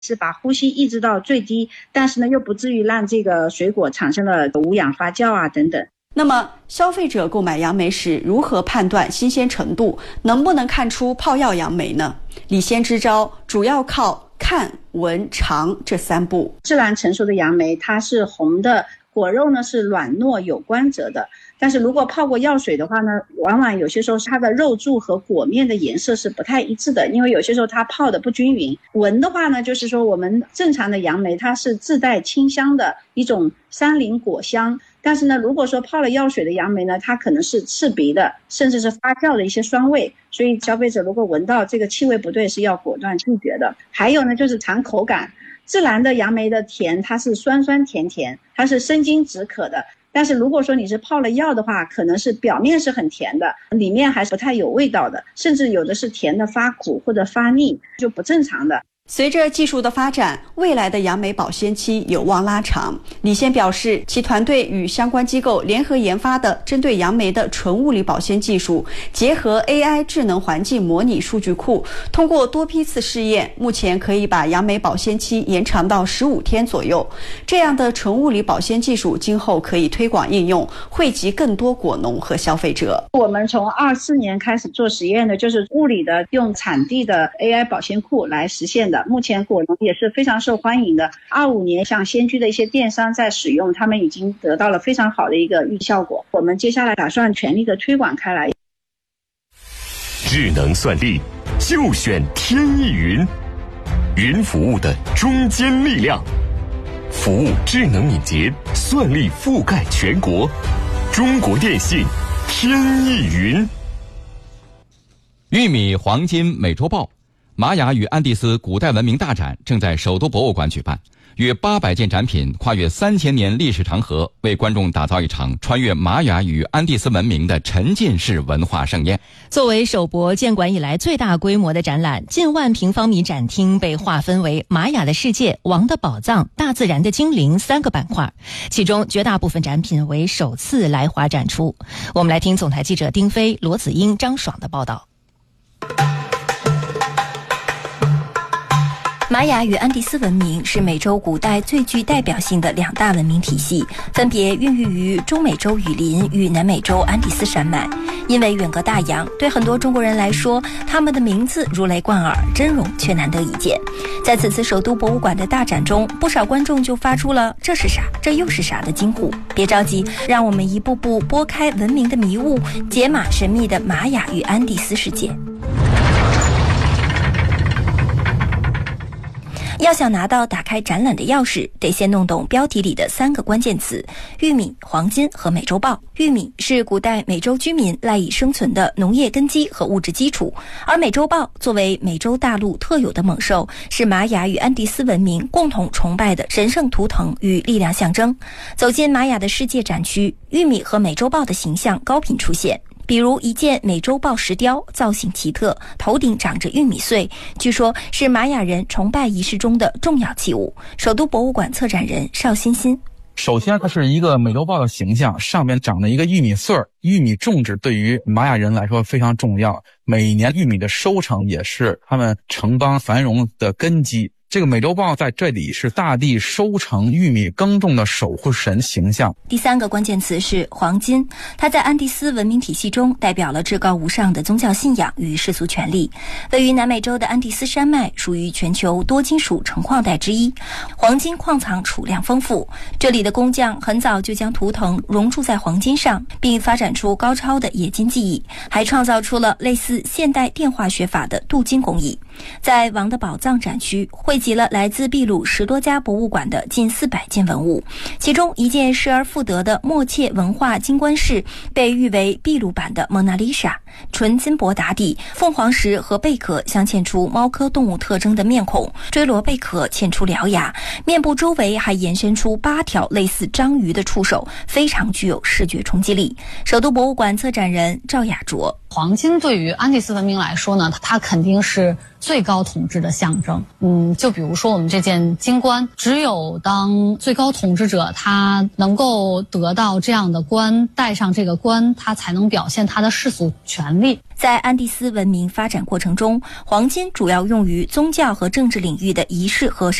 是把呼吸抑制到最低，但是呢又不至于让这个水果产生了无氧发酵啊等等。 那么消费者购买杨梅时如何判断新鲜程度，能不能看出泡药杨梅呢？李先支招主要靠看、闻、尝这3步。 自然成熟的杨梅它是红的，果肉呢是软糯有光泽的，但是如果泡过药水的话呢，往往有些时候它的肉柱和果面的颜色是不太一致的，因为有些时候它泡的不均匀。闻的话呢，就是说我们正常的杨梅它是自带清香的一种山林果香，但是呢如果说泡了药水的杨梅呢，它可能是刺鼻的，甚至是发酵的一些酸味，所以消费者如果闻到这个气味不对是要果断拒绝的。还有呢就是尝口感，自然的杨梅的甜它是酸酸甜甜，它是生津止渴的，但是如果说你是泡了药的话，可能是表面是很甜的，里面还是不太有味道的，甚至有的是甜的发苦或者发腻，就不正常的。 随着技术的发展，未来的杨梅保鲜期有望拉长。李先表示，其团队与相关机构联合研发的针对杨梅的纯物理保鲜技术，结合 AI 智能环境模拟数据库，通过多批次试验，目前可以把杨梅保鲜期延长到15天左右。这样的纯物理保鲜技术今后可以推广应用，惠及更多果农和消费者。 我们从24年开始做实验的，就是物理的用产地的 AI 保鲜库来实现的，目前果农也是非常受欢迎的。25年像先驱的一些电商在使用，他们已经得到了非常好的一个效果。我们接下来打算全力的推广开来。 智能算力就选天翼云，云服务的中坚力量，服务智能敏捷，算力覆盖全国。中国电信天翼云。 玉米、黄金、美洲豹，玛雅与安第斯古代文明大展正在首都博物馆举办，约800件展品跨越3000年历史长河，为观众打造一场穿越玛雅与安第斯文明的沉浸式文化盛宴。 作为首博建馆以来最大规模的展览，近万平方米展厅被划分为玛雅的世界、王的宝藏、大自然的精灵3个板块，其中绝大部分展品为首次来华展出。我们来听总台记者丁飞、罗子英、张爽的报道。 玛雅与安第斯文明是美洲古代最具代表性的2大文明体系，分别孕育于中美洲雨林与南美洲安第斯山脉。因为远隔大洋，对很多中国人来说，他们的名字如雷贯耳，真容却难得一见。在此次首都博物馆的大展中，不少观众就发出了这是啥，这又是啥的惊呼。别着急，让我们一步步拨开文明的迷雾，解码神秘的玛雅与安第斯世界。要想拿到打开展览的钥匙，得先弄懂标题里的3个关键词：玉米、黄金和美洲豹。玉米是古代美洲居民赖以生存的农业根基和物质基础，而美洲豹作为美洲大陆特有的猛兽，是玛雅与安第斯文明共同崇拜的神圣图腾与力量象征。走进玛雅的世界展区，玉米和美洲豹的形象高频出现。比如一件美洲豹石雕，造型奇特，头顶长着玉米穗，据说是玛雅人崇拜仪式中的重要器物。首都博物馆策展人邵欣欣， 首先它是一个美洲豹的形象，上面长了一个玉米穗儿。玉米种植对于玛雅人来说非常重要，每年玉米的收成也是他们城邦繁荣的根基。这个美洲豹在这里是大地收成玉米耕种的守护神形象。 第3个关键词是黄金，它在安第斯文明体系中代表了至高无上的宗教信仰与世俗权利。位于南美洲的安第斯山脉属于全球多金属成矿带之一，黄金矿藏储量丰富。这里的工匠很早就将图腾熔铸在黄金上，并发展出高超的冶金技艺，还创造出了类似现代电化学法的镀金工艺。在王的宝藏展区汇集了来自秘鲁10多家博物馆的近400件文物，其中一件失而复得的默切文化金冠饰被誉为秘鲁版的蒙娜丽莎，纯金箔打底，凤凰石和贝壳镶嵌出猫科动物特征的面孔，锥螺贝壳嵌出獠牙，面部周围还延伸出8条类似章鱼的触手，非常具有视觉冲击力。首都博物馆策展人赵雅卓， 黄金对于安第斯文明来说呢，它肯定是最高统治的象征。就比如说我们这件金冠，只有当最高统治者他能够得到这样的冠，戴上这个冠，他才能表现他的世俗权利。 在安第斯文明发展过程中，黄金主要用于宗教和政治领域的仪式和